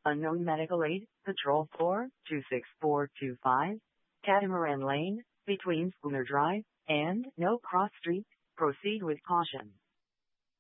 Unknown medical aid, Patrol 4-26425, Catamaran Lane, between Schooner Drive and No Cross Street. Proceed with caution.